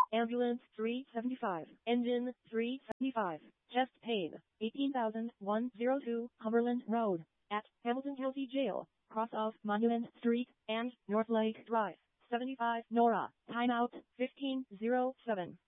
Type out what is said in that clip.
Ambulance 375. Engine 375. Chest pain. 18,102 Cumberland Road. At Hamilton County Jail. Cross of Monument Street and North Lake Drive. 75 Nora. Timeout 1507.